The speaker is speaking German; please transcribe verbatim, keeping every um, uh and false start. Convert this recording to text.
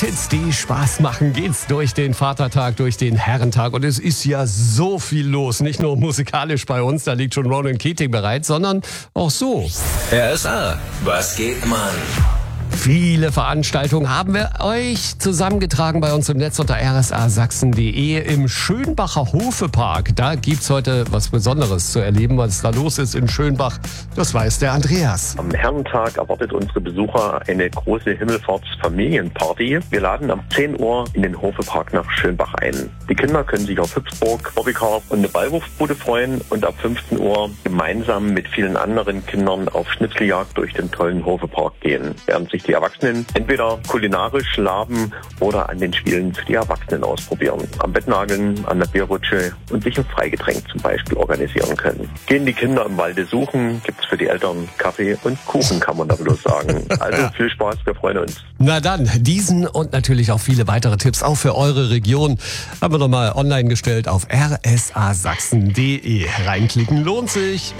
Welthits, die Spaß machen, geht's durch den Vatertag, durch den Herrentag. Und es ist ja so viel los. Nicht nur musikalisch bei uns, da liegt schon Ronan Keating bereit, sondern auch so. R S A, was geht, Mann? Viele Veranstaltungen haben wir euch zusammengetragen bei uns im Netz unter r s a sachsen punkt d e im Schönbacher Hofepark. Da gibt's heute was Besonderes zu erleben, was da los ist in Schönbach. Das weiß der Andreas. Am Herrentag erwartet unsere Besucher eine große Himmelfahrtsfamilienparty. Wir laden um zehn Uhr in den Hofepark nach Schönbach ein. Die Kinder können sich auf Hüpfburg, Bobbycar und eine Ballwurfbude freuen und ab fünfzehn Uhr gemeinsam mit vielen anderen Kindern auf Schnitzeljagd durch den tollen Hofepark gehen, während sich die Erwachsenen entweder kulinarisch laben oder an den Spielen für die Erwachsenen ausprobieren. Am Bettnageln, an der Bierrutsche und sich ein Freigetränk zum Beispiel organisieren können. Gehen die Kinder im Walde suchen, gibt's für die Eltern Kaffee und Kuchen, kann man da bloß sagen. Also viel Spaß, wir freuen uns. Na dann, diesen und natürlich auch viele weitere Tipps auch für eure Region haben wir nochmal online gestellt auf r s a sachsen punkt d e. Reinklicken lohnt sich.